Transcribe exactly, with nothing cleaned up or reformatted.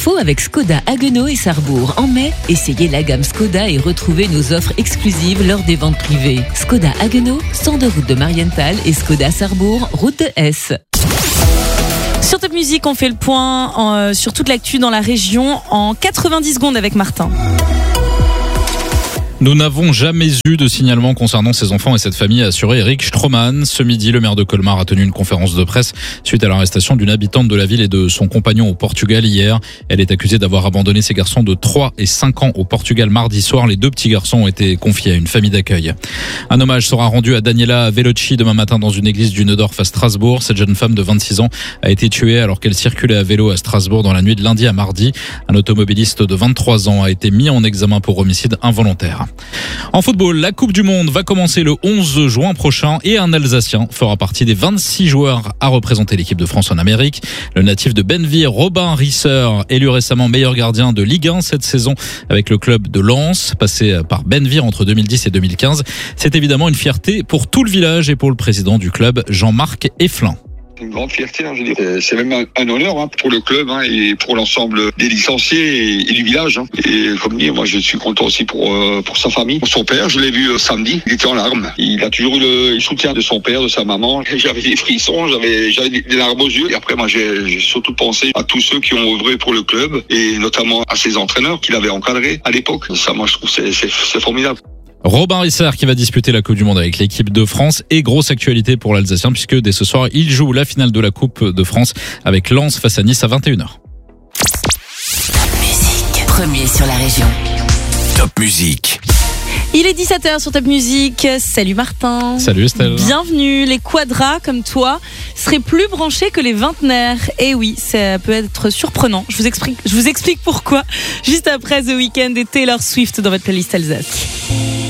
info avec Skoda Haguenau et Sarrebourg. En mai, essayez la gamme Skoda et retrouvez nos offres exclusives lors des ventes privées. Skoda Haguenau, cent deux route de Marienthal et Skoda Sarrebourg, route de Hesse. Sur Top Music, on fait le point en, sur toute l'actu dans la région en quatre-vingt-dix secondes avec Martin. Nous n'avons jamais eu de signalement concernant ces enfants et cette famille, a assuré Eric Stroman. Ce midi, le maire de Colmar a tenu une conférence de presse suite à l'arrestation d'une habitante de la ville et de son compagnon au Portugal hier. Elle est accusée d'avoir abandonné ses garçons de trois et cinq ans au Portugal mardi soir. Les deux petits garçons ont été confiés à une famille d'accueil. Un hommage sera rendu à Daniela Velocci demain matin dans une église du Neudorf à Strasbourg. Cette jeune femme de vingt-six ans a été tuée alors qu'elle circulait à vélo à Strasbourg dans la nuit de lundi à mardi. Un automobiliste de vingt-trois ans a été mis en examen pour homicide involontaire. En football, la Coupe du Monde va commencer le onze juin prochain et un Alsacien fera partie des vingt-six joueurs à représenter l'équipe de France en Amérique. Le natif de Benneville, Robin Risser, élu récemment meilleur gardien de Ligue un cette saison avec le club de Lens, passé par Benneville entre deux mille dix et deux mille quinze. C'est évidemment une fierté pour tout le village et pour le président du club, Jean-Marc Eflin. Une grande fierté, hein, je veux dire. C'est même un, un honneur hein, pour le club hein, et pour l'ensemble des licenciés et, et du village. Hein. Et comme dit, moi je suis content aussi pour euh, pour sa famille, pour son père. Je l'ai vu euh, samedi, il était en larmes. Il a toujours eu le, le soutien de son père, de sa maman. J'avais des frissons, j'avais j'avais des, des larmes aux yeux. Et après, moi j'ai, j'ai surtout pensé à tous ceux qui ont œuvré pour le club et notamment à ses entraîneurs qu'il avait encadrés à l'époque. Ça, moi je trouve c'est c'est, c'est formidable. Robin Risser qui va disputer la Coupe du Monde avec l'équipe de France et grosse actualité pour l'Alsacien puisque dès ce soir, il joue la finale de la Coupe de France avec Lens face à Nice à vingt et une heures. Top Music, premier sur la région. Top Music. Il est dix-sept heures sur Top Music. Salut Martin. Salut Estelle. Bienvenue. Les quadras comme toi seraient plus branchés que les vingtenaires. Et oui, ça peut être surprenant. Je vous explique, je vous explique pourquoi. Juste après The Weeknd et Taylor Swift dans votre playlist Alsace.